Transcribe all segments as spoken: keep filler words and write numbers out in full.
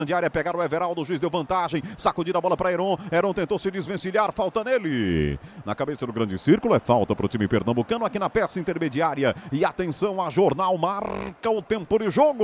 De área, pegaram o Everaldo, o juiz deu vantagem, sacudiu a bola para Heron, Heron tentou se desvencilhar, falta nele. Na cabeça do grande círculo, é falta para o time pernambucano aqui na peça intermediária. E atenção, a Jornal marca o tempo de jogo.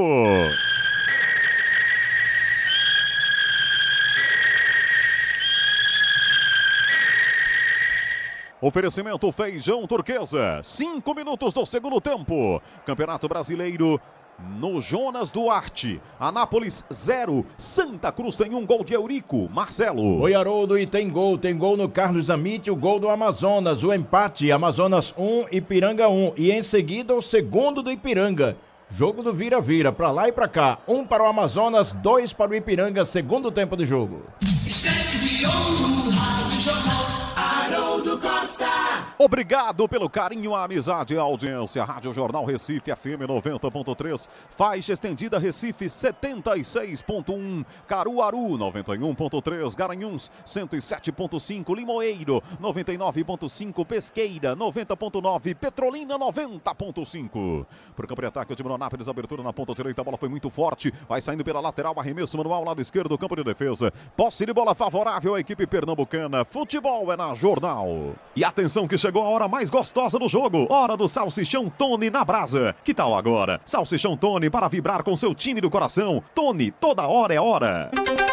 Oferecimento Feijão Turquesa, cinco minutos do segundo tempo. Campeonato Brasileiro no Jonas Duarte. Anápolis zero, Santa Cruz tem um gol de Eurico. Marcelo. Oi, Haroldo, e tem gol. Tem gol no Carlos Amit, o gol do Amazonas. O empate, Amazonas um, Ipiranga um. E em seguida o segundo do Ipiranga. Jogo do vira-vira, pra lá e pra cá. Um para o Amazonas, dois para o Ipiranga, segundo tempo de jogo. Estante de ouro, Rádio Jornal, Haroldo Costa. Obrigado pelo carinho, a amizade e a audiência. Rádio Jornal Recife, F M noventa ponto três. Faixa estendida Recife setenta e seis ponto um. Caruaru noventa e um ponto três. Garanhuns cento e sete ponto cinco. Limoeiro noventa e nove ponto cinco. Pesqueira noventa ponto nove. Petrolina noventa ponto cinco. Para o campo de ataque, o time do Anápolis, abertura na ponta direita. A bola foi muito forte. Vai saindo pela lateral, arremesso manual, lado esquerdo do campo de defesa. Posse de bola favorável à equipe pernambucana. Futebol é na Jornal. E atenção que chegou a hora mais gostosa do jogo. Hora do Salsichão Tony na brasa. Que tal agora? Salsichão Tony para vibrar com seu time do coração. Tony, toda hora é hora.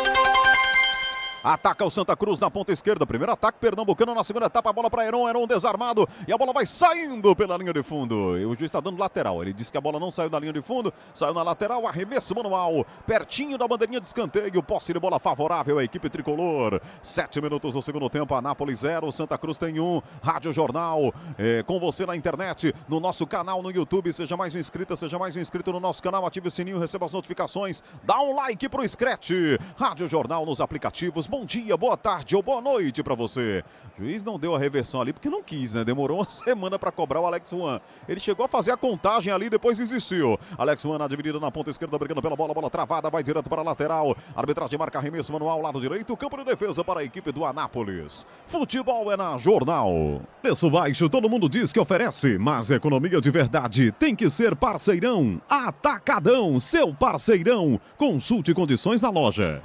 Ataca o Santa Cruz na ponta esquerda. Primeiro ataque pernambucano na segunda etapa. A bola para Heron. Heron desarmado. E a bola vai saindo pela linha de fundo. E o juiz está dando lateral. Ele disse que a bola não saiu da linha de fundo. Saiu na lateral. Arremesso manual. Pertinho da bandeirinha de escanteio. Posse de bola favorável à equipe tricolor. Sete minutos do segundo tempo. Anápolis zero. Santa Cruz tem um. Rádio Jornal. É, com você na internet. No nosso canal no YouTube. Seja mais um inscrito. Seja mais um inscrito no nosso canal. Ative o sininho. Receba as notificações. Dá um like pro Scratch. Rádio Jornal nos aplicativos. Bom dia, boa tarde ou boa noite pra você. O juiz não deu a reversão ali porque não quis, né? Demorou uma semana pra cobrar o Alex Juan. Ele chegou a fazer a contagem ali, depois desistiu. Alex Juan na dividida na ponta esquerda, brigando pela bola, bola travada, vai direto para a lateral. Arbitragem marca arremesso manual, lado direito, campo de defesa para a equipe do Anápolis. Futebol é na Jornal. Preço baixo, todo mundo diz que oferece, mas economia de verdade tem que ser parceirão. Atacadão, seu parceirão. Consulte condições na loja.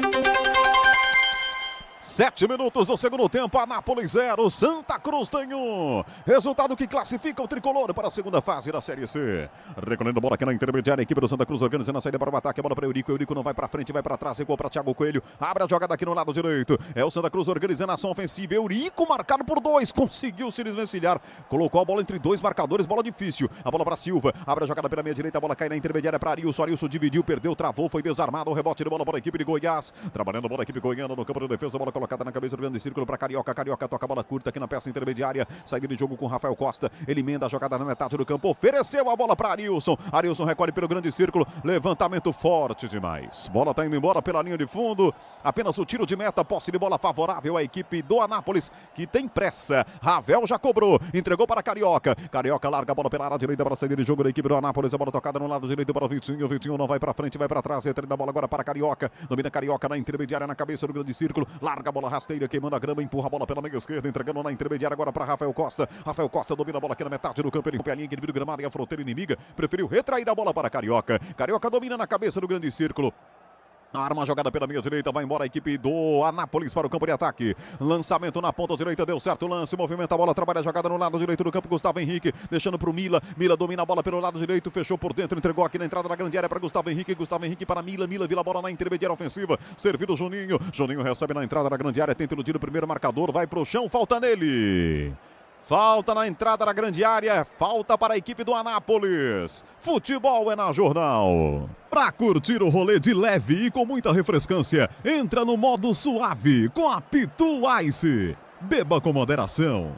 Sete minutos do segundo tempo, Anápolis zero, Santa Cruz tem um. Resultado que classifica o tricolor para a segunda fase da Série C. Recolhendo a bola aqui na intermediária, a equipe do Santa Cruz organizando a saída para o ataque, a bola para Eurico, Eurico não vai para frente, vai para trás, recuou para Thiago Coelho, abre a jogada aqui no lado direito, é o Santa Cruz organizando a ação ofensiva, Eurico marcado por dois, conseguiu se desvencilhar, colocou a bola entre dois marcadores, bola difícil, a bola para Silva, abre a jogada pela meia direita, a bola cai na intermediária para Arilson, Arilson dividiu, perdeu, travou, foi desarmado, o rebote de bola para a equipe de Goiás, trabalhando a bola, a equipe goiana no campo de defesa, a bola colocada na cabeça do grande círculo para Carioca, Carioca toca a bola curta aqui na peça intermediária, saída de jogo com Rafael Costa, ele emenda a jogada na metade do campo, ofereceu a bola para Arilson, Arilson recolhe pelo grande círculo, levantamento forte demais, bola tá indo embora pela linha de fundo, apenas o tiro de meta, posse de bola favorável à equipe do Anápolis, que tem pressa, Ravel já cobrou, entregou para Carioca, Carioca larga a bola pela área direita para a saída de jogo da equipe do Anápolis, a bola tocada no lado direito para o Vitinho, o Vitinho não vai para frente, vai para trás, retraindo a bola agora para Carioca, domina Carioca na intermediária, na cabeça do grande círculo, larga a bola rasteira, queimando a grama, empurra a bola pela meia esquerda, entregando na intermediária agora para Rafael Costa. Rafael Costa domina a bola aqui na metade do campo, ele rompe a linha, ele vira o gramado e a fronteira inimiga, preferiu retrair a bola para Carioca. Carioca domina na cabeça do grande círculo. Arma jogada pela meia direita, vai embora a equipe do Anápolis para o campo de ataque. Lançamento na ponta direita, deu certo o lance, movimenta a bola, trabalha a jogada no lado direito do campo, Gustavo Henrique, deixando para o Mila. Mila domina a bola pelo lado direito, fechou por dentro, entregou aqui na entrada da grande área para Gustavo Henrique. Gustavo Henrique para Mila, Mila vira a bola na intermediária ofensiva, servido Juninho. Juninho recebe na entrada da grande área, tenta iludir o primeiro marcador, vai para o chão, falta nele. Falta na entrada da grande área, falta para a equipe do Anápolis. Futebol é na Jornal. Pra curtir o rolê de leve e com muita refrescância, entra no modo suave com a Pitu Ice. Beba com moderação.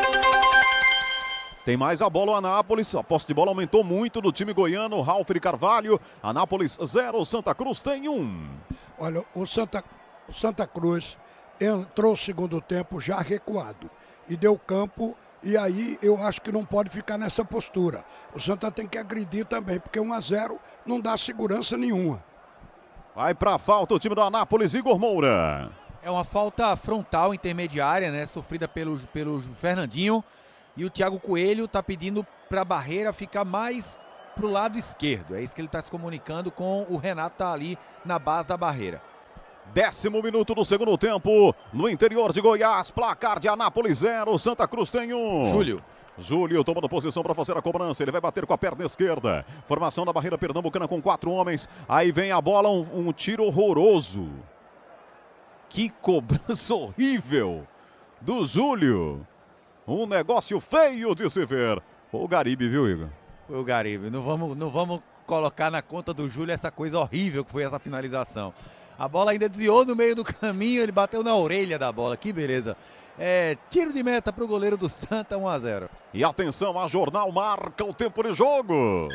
Tem mais a bola o Anápolis, a posse de bola aumentou muito do time goiano, Ralf de Carvalho. Anápolis zero, Santa Cruz tem um. Olha, o Santa, o Santa Cruz entrou no segundo tempo já recuado e deu campo, e aí eu acho que não pode ficar nessa postura. O Santa tem que agredir também, porque um a zero não dá segurança nenhuma. Vai pra falta o time do Anápolis, Igor Moura. É uma falta frontal intermediária, né, sofrida pelo, pelo Fernandinho, e o Thiago Coelho tá pedindo pra barreira ficar mais pro lado esquerdo. É isso que ele tá se comunicando com o Renato, tá ali na base da barreira. Décimo minuto do segundo tempo, no interior de Goiás, placar de Anápolis zero, Santa Cruz tem um. Júlio. Júlio tomando posição para fazer a cobrança, ele vai bater com a perna esquerda. Formação da barreira pernambucana com quatro homens, aí vem a bola, um, um tiro horroroso. Que cobrança horrível do Júlio. Um negócio feio de se ver. Foi o Garibe, viu, Igor? Foi o Garibe, não vamos, não vamos colocar na conta do Júlio essa coisa horrível que foi essa finalização. A bola ainda desviou no meio do caminho, ele bateu na orelha da bola, que beleza. É, tiro de meta para o goleiro do Santa, um a zero. E atenção, a Jornal marca o tempo de jogo.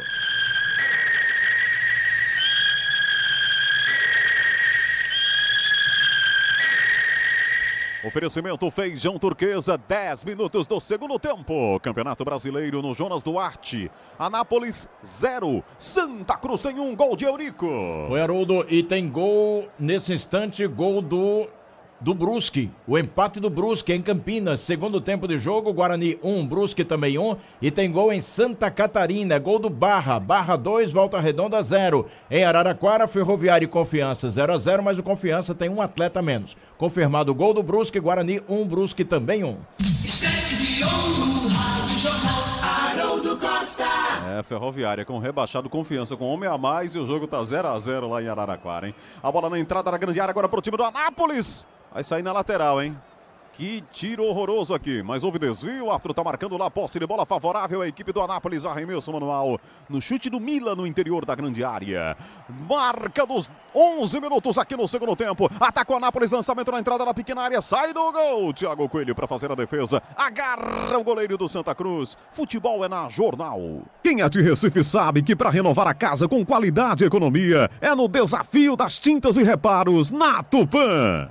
Oferecimento Feijão Turquesa, dez minutos do segundo tempo. Campeonato Brasileiro no Jonas Duarte. Anápolis zero, Santa Cruz tem um, gol de Eurico. Oi, Haroldo, e tem gol nesse instante, gol do, do Brusque. O empate do Brusque em Campinas. Segundo tempo de jogo, Guarani um, Brusque também um. E tem gol em Santa Catarina, gol do Barra. Barra dois, Volta Redonda zero. Em Araraquara, Ferroviária e Confiança zero a zero, mas o Confiança tem um atleta a menos. Confirmado o gol do Brusque, Guarani um, Brusque também um. Estante de ouro, Rádio Jornal, Haroldo Costa. É, Ferroviária com rebaixado, Confiança com homem a mais e o jogo tá zero a zero lá em Araraquara, hein? A bola na entrada da grande área agora pro time do Anápolis. Vai sair na lateral, hein? Que tiro horroroso aqui, mas houve desvio, o árbitro tá marcando lá, posse de bola favorável à equipe do Anápolis, arremesso manual no chute do Mila no interior da grande área. Marca dos onze minutos aqui no segundo tempo, ataca o Anápolis, lançamento na entrada da pequena área, sai do gol, Thiago Coelho para fazer a defesa, agarra o goleiro do Santa Cruz, futebol é na Jornal. Quem é de Recife sabe que para renovar a casa com qualidade e economia, é no desafio das tintas e reparos na Tupã.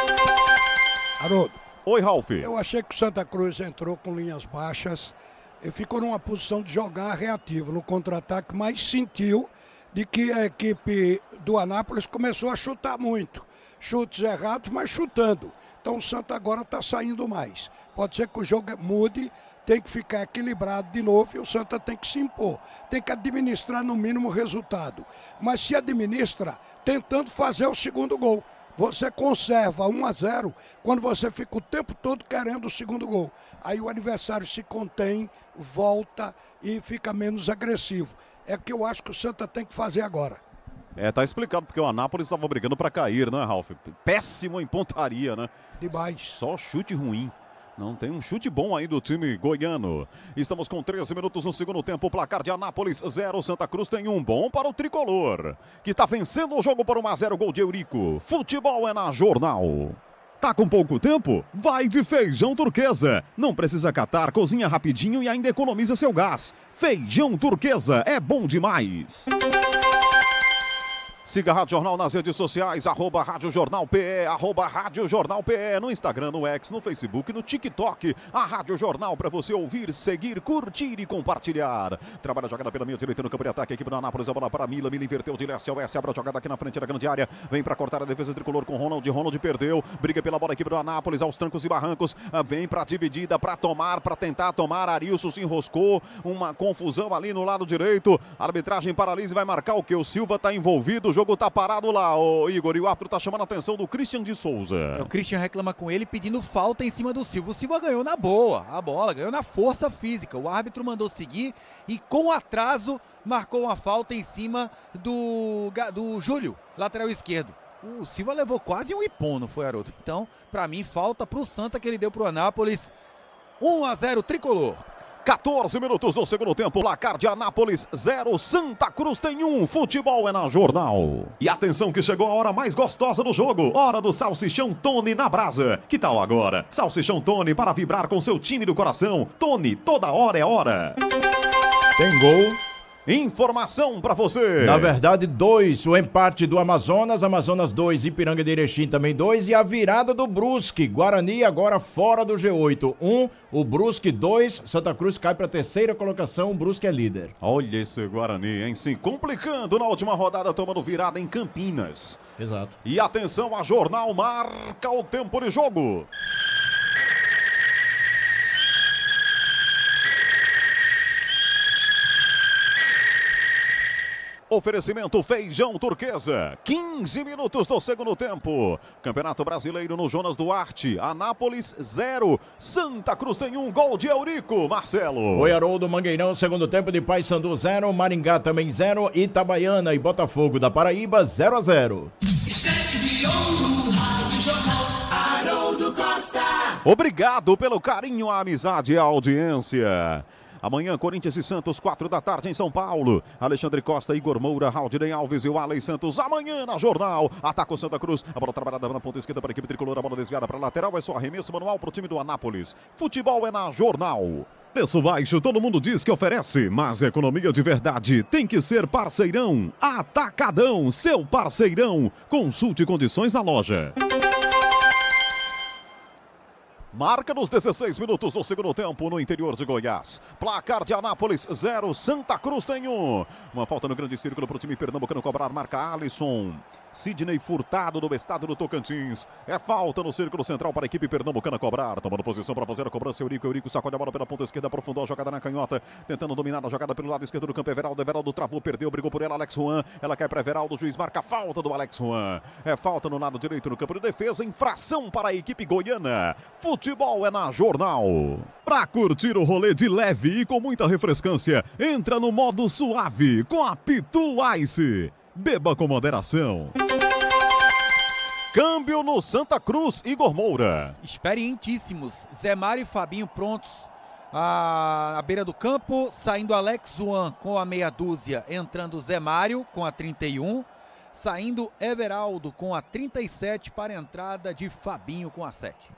Haroldo. Oi, Ralf. Eu achei que o Santa Cruz entrou com linhas baixas e ficou numa posição de jogar reativo no contra-ataque, mas sentiu de que a equipe do Anápolis começou a chutar muito. Chutes errados, mas chutando. Então o Santa agora está saindo mais. Pode ser que o jogo mude, tem que ficar equilibrado de novo e o Santa tem que se impor. Tem que administrar no mínimo o resultado. Mas se administra tentando fazer o segundo gol. Você conserva um a zero quando você fica o tempo todo querendo o segundo gol. Aí o adversário se contém, volta e fica menos agressivo. É o que eu acho que o Santa tem que fazer agora. É, tá explicado, porque o Anápolis estava brigando para cair, né, Ralf? Péssimo em pontaria, né? Demais. Só chute ruim. Não tem um chute bom aí do time goiano. Estamos com treze minutos no segundo tempo. Placar de Anápolis zero, Santa Cruz tem um bom para o Tricolor, que está vencendo o jogo por um a zero, gol de Eurico. Futebol é na Jornal. Tá com pouco tempo? Vai de Feijão Turquesa. Não precisa catar, cozinha rapidinho e ainda economiza seu gás. Feijão Turquesa é bom demais. Siga a Rádio Jornal nas redes sociais, arroba Rádio Jornal P E, arroba Rádio Jornal P E, no Instagram, no X, no Facebook, no TikTok. A Rádio Jornal para você ouvir, seguir, curtir e compartilhar. Trabalha a jogada pela minha direita no campo de ataque, a equipe do Anápolis, a bola para Mila, Mila inverteu de leste a oeste, abre a jogada aqui na frente da grande área, vem para cortar a defesa tricolor com Ronald, Ronald perdeu, briga pela bola a equipe do Anápolis, aos trancos e barrancos, vem para dividida, para tomar, para tentar tomar, Arilson se enroscou, uma confusão ali no lado direito, a arbitragem paralisa e vai marcar o que? O Silva está envolvido, o jogo tá parado lá, o Igor, e o árbitro tá chamando a atenção do Christian de Souza. É, o Christian reclama com ele pedindo falta em cima do Silva. O Silva ganhou na boa, a bola, ganhou na força física. O árbitro mandou seguir e com atraso marcou uma falta em cima do, do Júlio, lateral esquerdo. O Silva levou quase um ipom, não foi, Haroldo? Então, pra mim, falta pro Santa que ele deu pro Anápolis. um a zero Tricolor. quatorze minutos do segundo tempo, placar de Anápolis zero, Santa Cruz tem um, futebol é na Jornal. E atenção que chegou a hora mais gostosa do jogo, hora do Salsichão Tony na brasa. Que tal agora? Salsichão Tony para vibrar com seu time do coração. Tony, toda hora é hora. Tem gol. Informação para você. Na verdade, dois. O empate do Amazonas, Amazonas dois, Ipiranga de Erechim também dois. E a virada do Brusque, Guarani agora fora do G oito. Um, o Brusque dois, Santa Cruz cai para a terceira colocação, o Brusque é líder. Olha esse Guarani, hein? Se complicando na última rodada, tomando virada em Campinas. Exato. E atenção, a Jornal marca o tempo de jogo. Oferecimento Feijão Turquesa, quinze minutos do segundo tempo. Campeonato Brasileiro no Jonas Duarte. Anápolis zero, Santa Cruz tem um, gol de Eurico, Marcelo. Oi, Haroldo, Mangueirão, segundo tempo de Paysandu zero, Maringá também zero, Itabaiana e Botafogo da Paraíba zero a zero. Estante de ouro, Rádio Jornal, Haroldo Costa. Obrigado pelo carinho, a amizade e a audiência. Amanhã, Corinthians e Santos, quatro da tarde em São Paulo. Alexandre Costa, Igor Moura, Raudinei Alves e o Alex Santos. Amanhã na Jornal. Ataca o Santa Cruz. A bola trabalhada na ponta esquerda para a equipe tricolor. A bola desviada para a lateral. É só arremesso manual para o time do Anápolis. Futebol é na Jornal. Preço baixo, todo mundo diz que oferece, mas economia de verdade tem que ser Parceirão. Atacadão, seu parceirão. Consulte condições na loja. Marca nos dezesseis minutos do segundo tempo no interior de Goiás. Placar de Anápolis zero, Santa Cruz tem um. Uma falta no grande círculo para o time pernambucano cobrar. Marca Alisson. Sidney Furtado do estado do Tocantins. É falta no círculo central para a equipe pernambucana cobrar. Tomando posição para fazer a cobrança. Eurico, Eurico sacode a bola pela ponta esquerda. Aprofundou a jogada na canhota. Tentando dominar a jogada pelo lado esquerdo do campo. Everaldo, Everaldo travou, perdeu, brigou por ela. Alex Juan. Ela cai para Everaldo. O juiz marca a falta do Alex Juan. É falta no lado direito no campo de defesa. Infração para a equipe goiana. Futebol é na Jornal. Pra curtir o rolê de leve e com muita refrescância, entra no modo suave com a Pitu Ice. Beba com moderação. Câmbio no Santa Cruz, Igor Moura. Experientíssimos. Zé Mário e Fabinho prontos à, à beira do campo. Saindo Alex Juan com a meia dúzia. Entrando Zé Mário com a trinta e um. Saindo Everaldo com a trinta e sete para a entrada de Fabinho com a sete.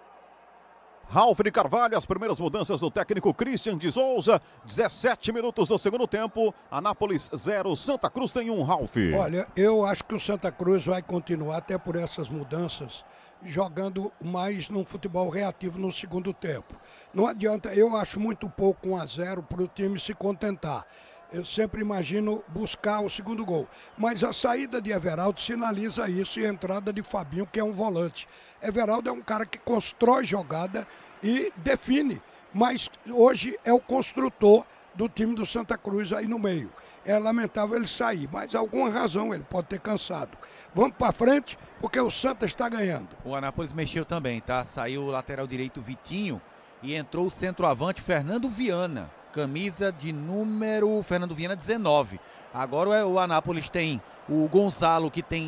Ralf de Carvalho, as primeiras mudanças do técnico Christian de Souza. dezessete minutos do segundo tempo. Anápolis zero, Santa Cruz tem um, Ralf. Olha, eu acho que o Santa Cruz vai continuar até por essas mudanças, jogando mais num futebol reativo no segundo tempo. Não adianta, eu acho muito pouco um a zero para o time se contentar. Eu sempre imagino buscar o segundo gol. Mas a saída de Everaldo sinaliza isso e a entrada de Fabinho, que é um volante. Everaldo é um cara que constrói jogada e define. Mas hoje é o construtor do time do Santa Cruz aí no meio. É lamentável ele sair, mas alguma razão ele pode ter cansado. Vamos para frente, porque o Santa está ganhando. O Anápolis mexeu também, tá? Saiu o lateral direito Vitinho e entrou o centroavante Fernando Viana. Camisa de número Fernando Viana dezenove. Agora o Anápolis tem o Gonzalo, que tem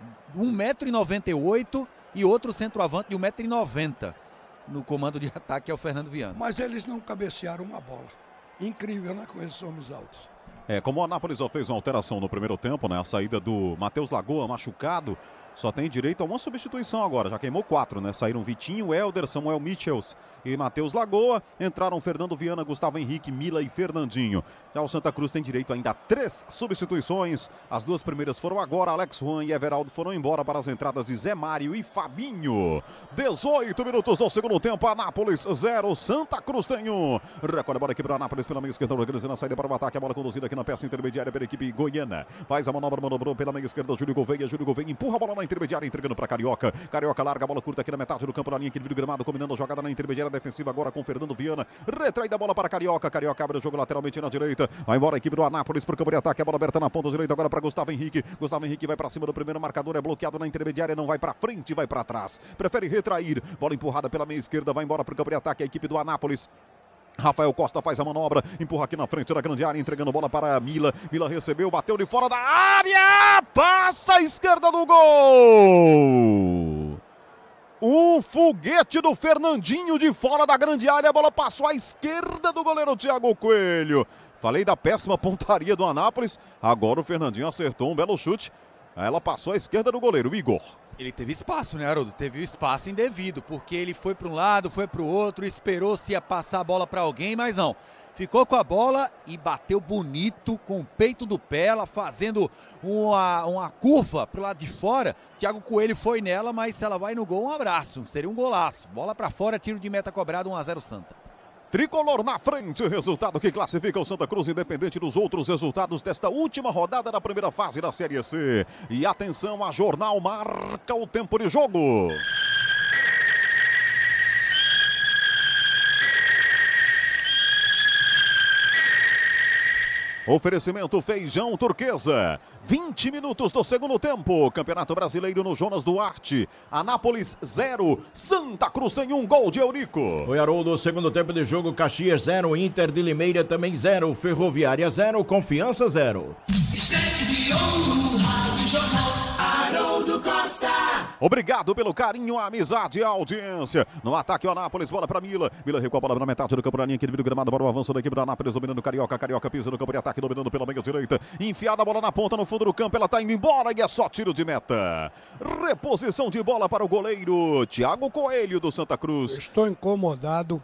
um metro e noventa e oito, e outro centroavante de um metro e noventa. No comando de ataque é o Fernando Viana. Mas eles não cabecearam uma bola. Incrível, né? Com esses homens altos. É, como o Anápolis só fez uma alteração no primeiro tempo, né? A saída do Matheus Lagoa machucado, só tem direito a uma substituição agora. Já queimou quatro, né? Saíram Vitinho, Helder, Samuel Michels e Matheus Lagoa. Entraram Fernando Viana, Gustavo Henrique, Mila e Fernandinho. Já o Santa Cruz tem direito ainda a três substituições. As duas primeiras foram agora. Alex Juan e Everaldo foram embora para as entradas de Zé Mário e Fabinho. dezoito minutos do segundo tempo. Anápolis zero, Santa Cruz tem um. Recolhe a bola aqui para Anápolis pela meia esquerda, organizando a saída para o ataque. A bola conduzida aqui na peça intermediária pela equipe goiana. Faz a manobra, manobrou pela meia esquerda. Júlio Gouveia, Júlio Gouveia empurra a bola na intermediária, entregando para Carioca. Carioca larga a bola curta aqui na metade do campo, na linha aqui do gramado, combinando a jogada na intermediária defensiva agora com Fernando Viana. Retrai da bola para Carioca. Carioca abre o jogo lateralmente na direita. Vai embora a equipe do Anápolis para o campo de ataque. A bola aberta na ponta direita agora para Gustavo Henrique. Gustavo Henrique vai para cima do primeiro marcador. É bloqueado na intermediária. Não vai para frente, vai para trás. Prefere retrair. Bola empurrada pela meia esquerda. Vai embora para o campo de ataque a equipe do Anápolis. Rafael Costa faz a manobra, empurra aqui na frente da grande área, entregando bola para Mila. Mila recebeu, bateu de fora da área, passa a esquerda do gol. Um foguete do Fernandinho de fora da grande área, a bola passou à esquerda do goleiro Thiago Coelho. Falei da péssima pontaria do Anápolis, agora o Fernandinho acertou um belo chute. Ela passou à esquerda do goleiro, Igor. Ele teve espaço, né, Haroldo? Teve espaço indevido, porque ele foi para um lado, foi para o outro, esperou se ia passar a bola para alguém, mas não. Ficou com a bola e bateu bonito com o peito do pé, ela fazendo uma, uma curva para o lado de fora. Thiago Coelho foi nela, mas se ela vai no gol, um abraço. Seria um golaço. Bola para fora, tiro de meta cobrado, um a zero Santa. Tricolor na frente, resultado que classifica o Santa Cruz independente dos outros resultados desta última rodada da primeira fase da Série C. E atenção, a Jornal marca o tempo de jogo. Oferecimento Feijão Turquesa. vinte minutos do segundo tempo. Campeonato Brasileiro no Jonas Duarte. Anápolis zero. Santa Cruz tem um gol de Eurico. Oi, Haroldo. Segundo tempo de jogo. Caxias zero. Inter de Limeira também zero. Ferroviária zero. Confiança zero. Estante de ouro, Rádio Jornal. Haroldo Costa. Obrigado pelo carinho, a amizade e a audiência. No ataque, o Anápolis, bola para Mila. Mila recua a bola na metade do campo, na linha que divide o gramado para o avanço da equipe do Anápolis, dominando o Carioca. Carioca pisa no campo de ataque, dominando pela meia direita. Enfiada a bola na ponta, no fundo do campo, ela tá indo embora e é só tiro de meta. Reposição de bola para o goleiro Thiago Coelho do Santa Cruz. Estou incomodado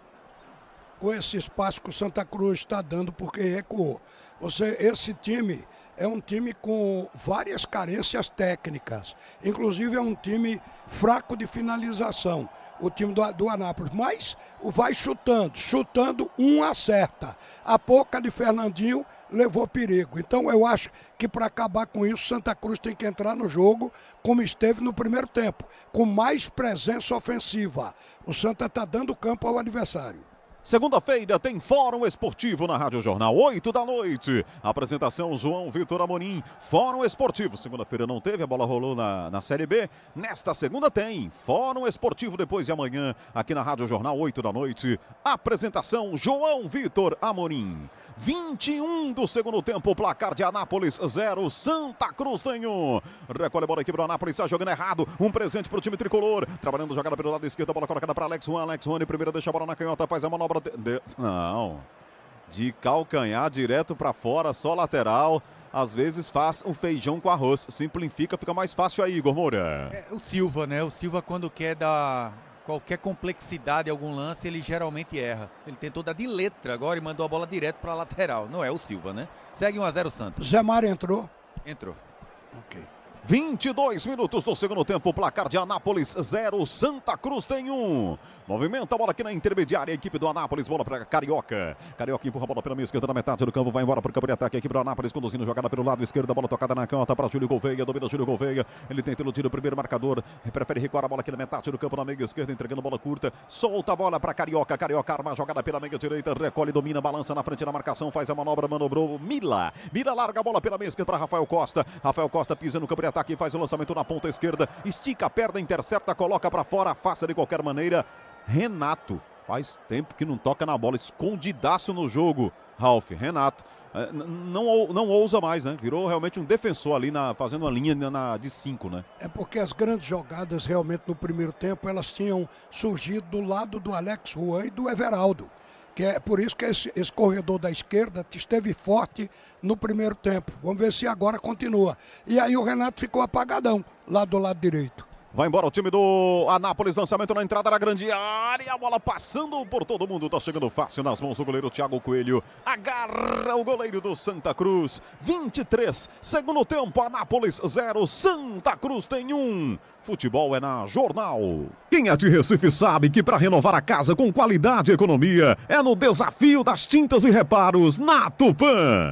com esse espaço que o Santa Cruz está dando porque recuou. Você, esse time é um time com várias carências técnicas. Inclusive é um time fraco de finalização, o time do, do Anápolis. Mas vai chutando, chutando, um acerta. A pouca de Fernandinho levou perigo. Então eu acho que para acabar com isso, Santa Cruz tem que entrar no jogo como esteve no primeiro tempo, com mais presença ofensiva. O Santa está dando campo ao adversário. Segunda-feira tem Fórum Esportivo na Rádio Jornal, oito da noite. Apresentação João Vitor Amorim, Fórum Esportivo. Segunda-feira não teve, a bola rolou na, na Série B. Nesta segunda tem Fórum Esportivo depois de amanhã, aqui na Rádio Jornal, oito da noite. Apresentação João Vitor Amorim. vinte e um do segundo tempo, placar de Anápolis zero, Santa Cruz tem um. Recolhe a bola aqui para o Anápolis, está jogando errado. Um presente para o time tricolor. Trabalhando jogada pelo lado esquerdo, a bola colocada para Alex Juan. Alex Juan, primeiro deixa a bola na canhota, faz a manobra. De... Não, de calcanhar direto para fora, só lateral. Às vezes faz um feijão com arroz, simplifica, fica mais fácil aí, Igor Moura. É, o Silva, né? O Silva, quando quer dar qualquer complexidade em algum lance, ele geralmente erra. Ele tentou dar de letra agora e mandou a bola direto para a lateral. Não é o Silva, né? Segue um a zero Santos. Zé Mário entrou? Entrou. Ok. vinte e dois minutos do segundo tempo, placar de Anápolis zero, Santa Cruz tem um. Movimenta a bola aqui na intermediária, a equipe do Anápolis, bola para Carioca. Carioca empurra a bola pela meia esquerda na metade do campo, vai embora para o campo de ataque, a equipe do Anápolis conduzindo jogada pelo lado esquerdo, a bola tocada na canhota para Júlio Gouveia, domina Júlio Gouveia, ele tenta iludir o primeiro marcador, prefere recuar a bola aqui na metade do campo, na meia esquerda, entregando bola curta, solta a bola para Carioca, Carioca arma a jogada pela meia direita, recolhe, domina, balança na frente da marcação, faz a manobra, manobrou Mila, Mila larga a bola pela meia esquerda para Rafael Costa, Rafael Costa pisa no campo de ataque, faz o lançamento na ponta esquerda, estica a perna, intercepta, coloca para fora, afasta de qualquer maneira. Renato, faz tempo que não toca na bola, escondidaço no jogo, Ralf, Renato, não, não ousa mais, né? Virou realmente um defensor ali, na, fazendo uma linha na, de cinco, né? É porque as grandes jogadas realmente no primeiro tempo, elas tinham surgido do lado do Alex Juan e do Everaldo. Que é por isso que esse, esse corredor da esquerda esteve forte no primeiro tempo. Vamos ver se agora continua. E aí o Renato ficou apagadão lá do lado direito. Vai embora o time do Anápolis, lançamento na entrada da grande área, a bola passando por todo mundo, tá chegando fácil nas mãos do goleiro Thiago Coelho, agarra o goleiro do Santa Cruz, vinte e três, segundo tempo, Anápolis zero, Santa Cruz tem um. Futebol é na Jornal. Quem é de Recife sabe que para renovar a casa com qualidade e economia é no Desafio das Tintas e Reparos na Tupã.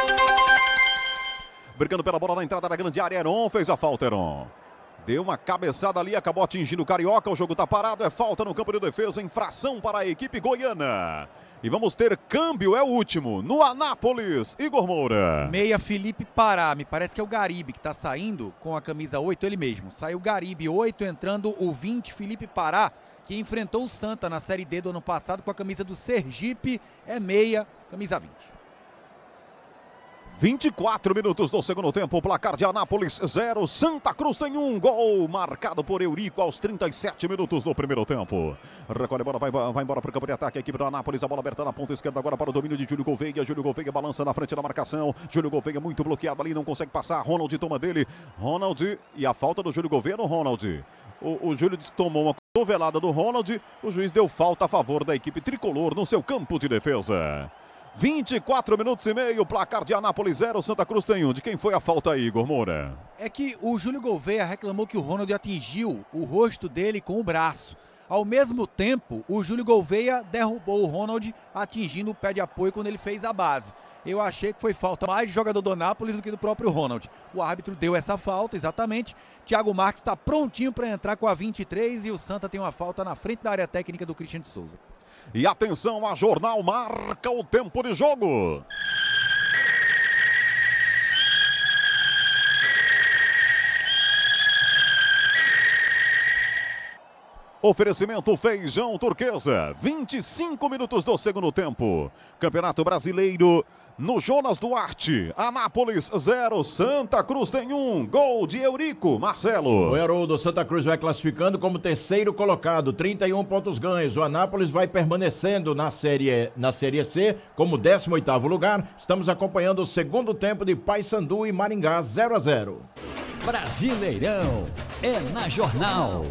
Brigando pela bola na entrada da grande área, Heron fez a falta, Heron. Deu uma cabeçada ali, acabou atingindo o Carioca, o jogo tá parado, é falta no campo de defesa, infração para a equipe goiana. E vamos ter câmbio, é o último, no Anápolis, Igor Moura. Meia Felipe Pará, me parece que é o Garibe que tá saindo com a camisa oito, ele mesmo. Saiu Garibe oito, entrando o vinte, Felipe Pará, que enfrentou o Santa na Série D do ano passado com a camisa do Sergipe, é meia, camisa vinte. vinte e quatro minutos do segundo tempo, placar de Anápolis zero, Santa Cruz tem um gol marcado por Eurico aos trinta e sete minutos do primeiro tempo. Recolhe a bola, vai, vai embora para o campo de ataque, a equipe do Anápolis, a bola aberta na ponta esquerda agora para o domínio de Júlio Gouveia, Júlio Gouveia balança na frente da marcação, Júlio Gouveia muito bloqueado ali, não consegue passar, Ronald toma dele, Ronald e a falta do Júlio Gouveia no Ronald. O, o Júlio disse que tomou uma cotovelada do Ronald, o juiz deu falta a favor da equipe tricolor no seu campo de defesa. vinte e quatro minutos e meio, placar de Anápolis zero, Santa Cruz tem um. De quem foi a falta aí, Igor Moura? É que o Júlio Gouveia reclamou que o Ronald atingiu o rosto dele com o braço. Ao mesmo tempo, o Júlio Gouveia derrubou o Ronald, atingindo o pé de apoio quando ele fez a base. Eu achei que foi falta mais de jogador do Anápolis do que do próprio Ronald. O árbitro deu essa falta, exatamente. Thiago Marques está prontinho para entrar com a vinte e três e o Santa tem uma falta na frente da área técnica do Cristian de Souza. E atenção, a Jornal marca o tempo de jogo. Oferecimento Feijão Turquesa, vinte e cinco minutos do segundo tempo. Campeonato Brasileiro no Jonas Duarte. Anápolis zero, Santa Cruz tem um. Gol de Eurico Marcelo. O Haroldo, Santa Cruz vai classificando como terceiro colocado, trinta e um pontos ganhos. O Anápolis vai permanecendo na série, na série C como décimo oitavo lugar. Estamos acompanhando o segundo tempo de Paysandu e Maringá zero a zero. Brasileirão é na Jornal.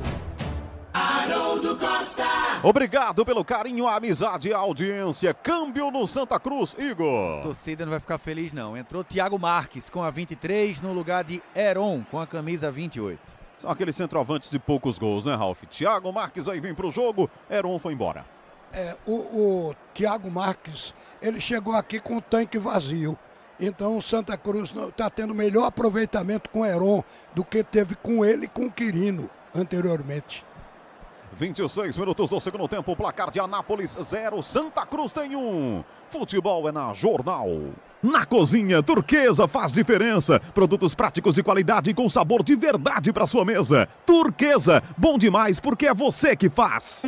Haroldo Costa. Obrigado pelo carinho, a amizade e a audiência. Câmbio no Santa Cruz, Igor. A torcida não vai ficar feliz não. Entrou Thiago Marques com a vinte e três no lugar de Heron com a camisa vinte e oito. São aqueles centroavantes de poucos gols, né, Ralf? Thiago Marques aí vem pro jogo, Heron foi embora. É, o, o Thiago Marques, ele chegou aqui com o tanque vazio. Então o Santa Cruz está tendo melhor aproveitamento com o Heron do que teve com ele e com o Quirino anteriormente. vinte e seis minutos do segundo tempo, placar de Anápolis zero, Santa Cruz tem um. Futebol é na Jornal. Na cozinha, Turquesa faz diferença. Produtos práticos de qualidade e com sabor de verdade para sua mesa. Turquesa, bom demais porque é você que faz.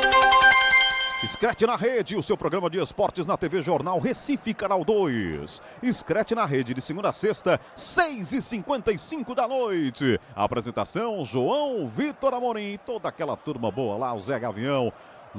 Scratch na Rede, o seu programa de esportes na T V Jornal Recife, Canal dois. Scratch na Rede, de segunda a sexta, seis e cinquenta e cinco da noite. A apresentação, João Vitor Amorim e toda aquela turma boa lá, o Zé Gavião,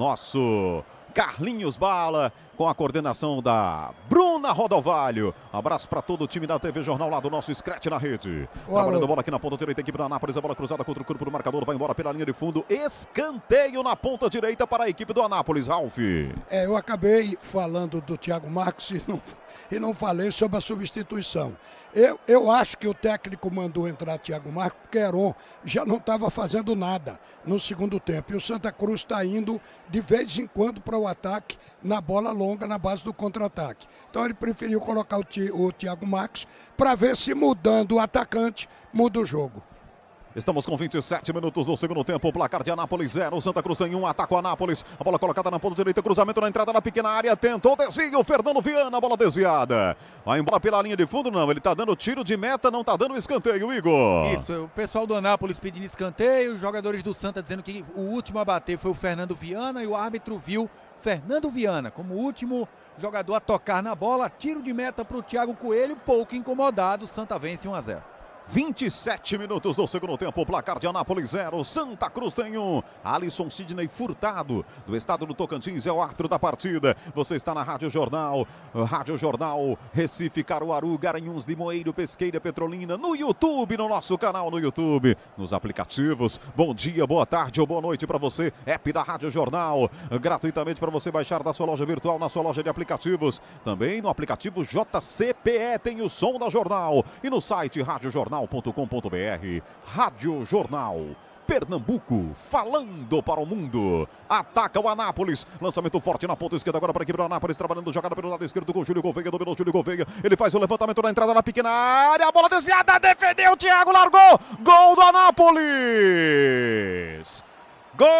nosso Carlinhos Bala, com a coordenação da Bruna Rodovalho. Abraço para todo o time da T V Jornal lá do nosso Scratch na Rede. Ô, Trabalhando alô. a bola aqui na ponta direita, equipe do Anápolis, a bola cruzada contra o corpo do marcador, vai embora pela linha de fundo, escanteio na ponta direita para a equipe do Anápolis, Ralf. É, eu acabei falando do Thiago Marques e não, e não falei sobre a substituição. Eu, eu acho que o técnico mandou entrar Thiago Marques porque Heron já não estava fazendo nada no segundo tempo. E o Santa Cruz está indo de vez em quando para o ataque na bola longa, na base do contra-ataque. Então ele preferiu colocar o, Ti, o Thiago Marques para ver se mudando o atacante muda o jogo. Estamos com vinte e sete minutos do segundo tempo, o placar de Anápolis zero, Santa Cruz tem um, ataca o Anápolis, a bola colocada na ponta direita, cruzamento na entrada da pequena área, tentou desvio, Fernando Viana, bola desviada, vai embora pela linha de fundo, não, ele tá dando tiro de meta, não tá dando escanteio, Igor. Isso, o pessoal do Anápolis pedindo escanteio, os jogadores do Santa dizendo que o último a bater foi o Fernando Viana e o árbitro viu Fernando Viana como o último jogador a tocar na bola, tiro de meta para o Thiago Coelho, pouco incomodado, Santa vence um a zero. vinte e sete minutos do segundo tempo, placar de Anápolis zero, Santa Cruz tem um. Alisson Sidney Furtado, do estado do Tocantins, é o árbitro da partida. Você está na Rádio Jornal, Rádio Jornal, Recife, Caruaru, Garanhuns, Limoeiro, Pesqueira, Petrolina, no YouTube, no nosso canal no YouTube, nos aplicativos. Bom dia, boa tarde ou boa noite para você. App da Rádio Jornal, gratuitamente para você baixar da sua loja virtual, na sua loja de aplicativos. Também no aplicativo J C P E tem o som da Jornal e no site rádio jornal ponto com ponto br. Rádio Jornal Pernambuco, falando para o mundo. Ataca o Anápolis, lançamento forte na ponta esquerda agora para a equipe do Anápolis, trabalhando jogada pelo lado esquerdo com o Júlio Gouveia, dominou o Júlio Gouveia, ele faz o levantamento na entrada da pequena área, a bola desviada, defendeu, o Thiago largou, gol do Anápolis.